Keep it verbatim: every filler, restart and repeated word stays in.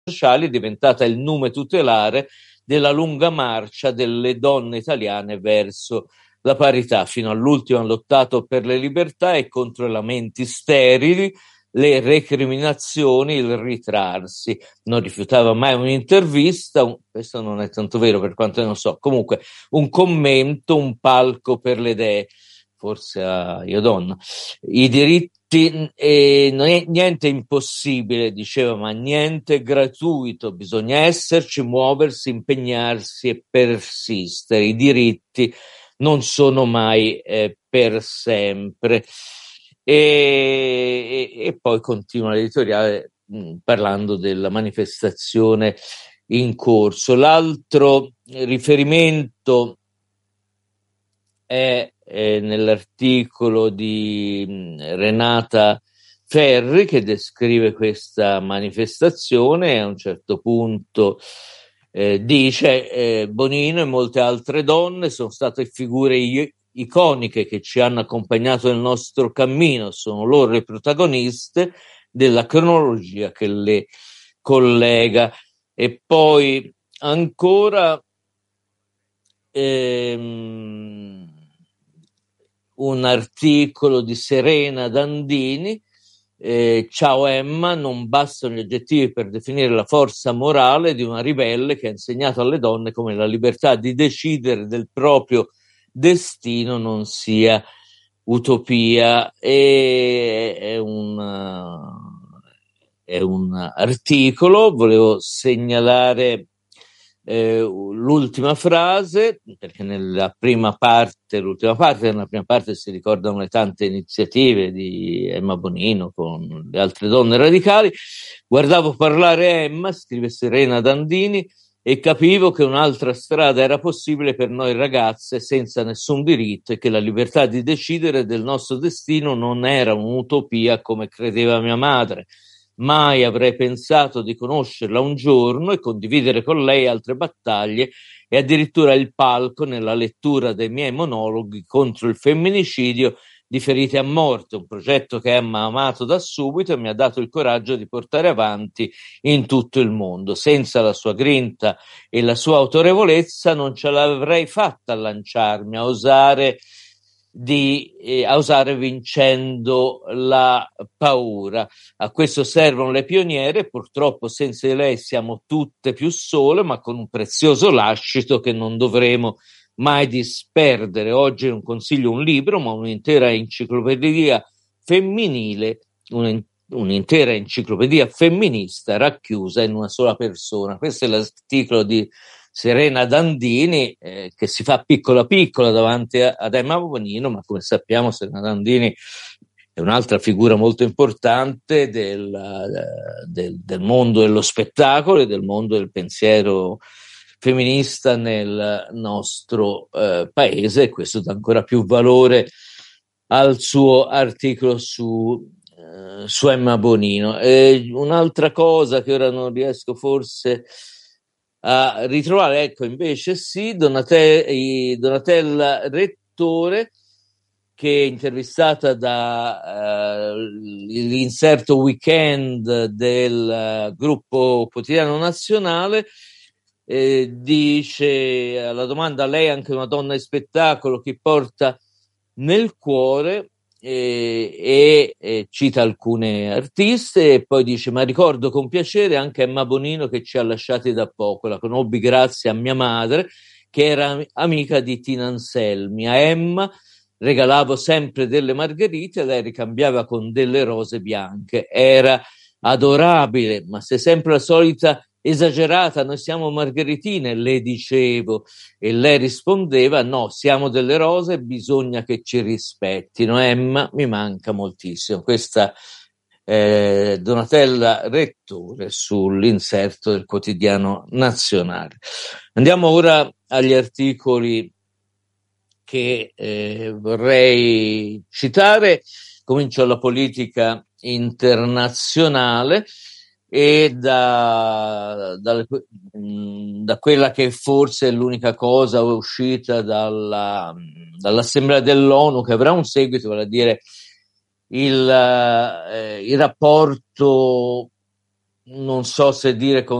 sociali è diventata il nume tutelare della lunga marcia delle donne italiane verso la parità. Fino all'ultimo ha lottato per le libertà e contro i lamenti sterili, le recriminazioni, il ritrarsi. Non rifiutava mai un'intervista, un, questo non è tanto vero per quanto ne so, comunque un commento, un palco per le idee, forse a Io Donna. I diritti, eh, non è niente impossibile, diceva, ma niente gratuito, bisogna esserci, muoversi, impegnarsi e persistere. I diritti non sono mai eh, per sempre. E, e, e poi continua l'editoriale mh, parlando della manifestazione in corso. L'altro riferimento è, è nell'articolo di mh, Renata Ferri, che descrive questa manifestazione e a un certo punto eh, dice eh, Bonino e molte altre donne sono state figure i- iconiche che ci hanno accompagnato nel nostro cammino, sono loro le protagoniste della cronologia che le collega. E poi ancora ehm, un articolo di Serena Dandini, eh, ciao Emma, non bastano gli aggettivi per definire la forza morale di una ribelle che ha insegnato alle donne come la libertà di decidere del proprio destino non sia utopia. E è un, è un articolo, volevo segnalare eh, l'ultima frase, perché nella prima parte, l'ultima parte, nella prima parte si ricordano le tante iniziative di Emma Bonino con le altre donne radicali. Guardavo parlare Emma, scrive Serena Dandini, e capivo che un'altra strada era possibile per noi ragazze senza nessun diritto e che la libertà di decidere del nostro destino non era un'utopia come credeva mia madre. Mai avrei pensato di conoscerla un giorno e condividere con lei altre battaglie e addirittura il palco nella lettura dei miei monologhi contro il femminicidio di Ferite a morte, un progetto che Emma ha amato da subito e mi ha dato il coraggio di portare avanti in tutto il mondo. Senza la sua grinta e la sua autorevolezza non ce l'avrei fatta a lanciarmi, a osare di eh, a osare vincendo la paura. A questo servono le pioniere, purtroppo senza di lei siamo tutte più sole, ma con un prezioso lascito che non dovremo mai disperdere. Oggi non consiglio un libro, ma un'intera enciclopedia femminile, un, un'intera enciclopedia femminista racchiusa in una sola persona. Questo è l'articolo di Serena Dandini, eh, che si fa piccola piccola davanti a, ad Emma Bonino, ma come sappiamo Serena Dandini è un'altra figura molto importante del, del, del mondo dello spettacolo e del mondo del pensiero femminista nel nostro eh, paese, e questo dà ancora più valore al suo articolo su, eh, su Emma Bonino. E un'altra cosa che ora non riesco forse a ritrovare, ecco, invece sì, Donate- Donatella Rettore, che è intervistata da uh, l'inserto weekend del uh, gruppo Quotidiano Nazionale, eh, dice alla domanda lei è anche una donna di spettacolo che porta nel cuore, eh, e, e cita alcune artiste e poi dice ma ricordo con piacere anche Emma Bonino che ci ha lasciati da poco, la conobbi grazie a mia madre che era amica di Tina Anselmi. A Emma regalavo sempre delle margherite, lei ricambiava con delle rose bianche, era adorabile, ma sei sempre la solita esagerata, noi siamo margheritine, le dicevo, e lei rispondeva no, siamo delle rose, bisogna che ci rispettino. Emma mi manca moltissimo. Questa eh, Donatella Rettore sull'inserto del Quotidiano Nazionale. Andiamo ora agli articoli che eh, vorrei citare. Comincio dalla politica internazionale e da, da, da quella che forse è l'unica cosa uscita dalla, dall'Assemblea dell'ONU che avrà un seguito, vale a dire il, eh, il rapporto non so se dire con